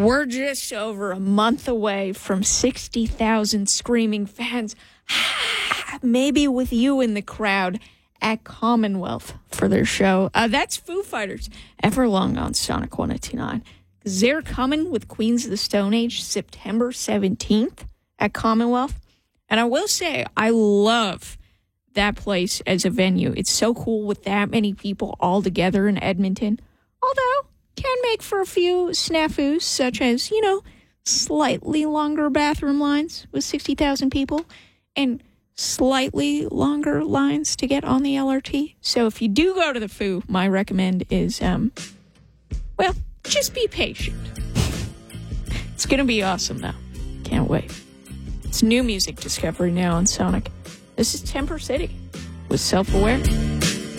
We're just over a month away from 60,000 screaming fans, maybe with you in the crowd at Commonwealth for their show. That's Foo Fighters, Everlong on Sonic 102.9. They're coming with Queens of the Stone Age September 17th at Commonwealth. And I will say, I love that place as a venue. It's so cool with that many people all together in Edmonton. Although, can make for a few snafus, such as, slightly longer bathroom lines with 60,000 people and slightly longer lines to get on the LRT. So if you do go to the Foo, my recommend is, just be patient. It's going to be awesome, though. Can't wait. It's new music discovery now on Sonic. This is Temper City with Self-Aware.